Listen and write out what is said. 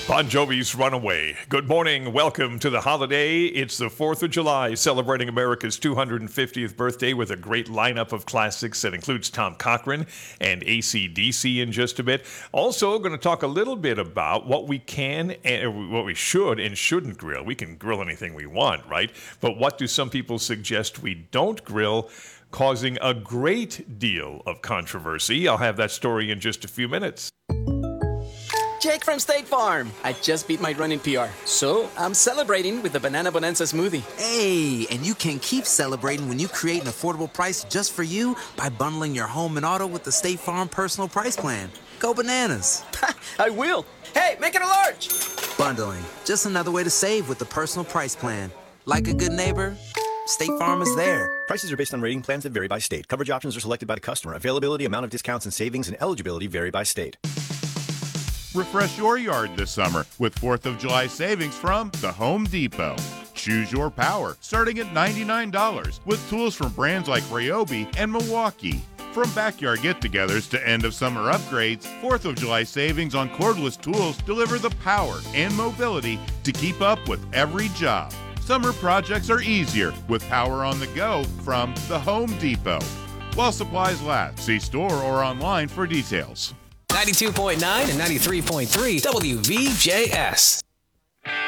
Bon Jovi's Runaway. Good morning. Welcome to the holiday. It's the 4th of July, celebrating America's 250th birthday with a great lineup of classics that includes Tom Cochrane and AC/DC in just a bit. Also, going to talk a little bit about what we can and what we should and shouldn't grill. We can grill anything we want, right? But what do some people suggest we don't grill, causing a great deal of controversy? I'll have that story in just a few minutes. Jake from State Farm. I just beat my running PR, so I'm celebrating with the Banana Bonanza smoothie. Hey, and you can keep celebrating when you create an affordable price just for you by bundling your home and auto with the State Farm Personal Price Plan. Go bananas. I will. Hey, make it a large. Bundling, just another way to save with the Personal Price Plan. Like a good neighbor, State Farm is there. Prices are based on rating plans that vary by state. Coverage options are selected by the customer. Availability, amount of discounts and savings, and eligibility vary by state. Refresh your yard this summer with 4th of July savings from the Home Depot. Choose your power, starting at $99, with tools from brands like Ryobi and Milwaukee. From backyard get-togethers to end-of-summer upgrades, 4th of July savings on cordless tools deliver the power and mobility to keep up with every job. Summer projects are easier with power on the go from the Home Depot. While supplies last, see store or online for details. 92.9 and 93.3 WVJS.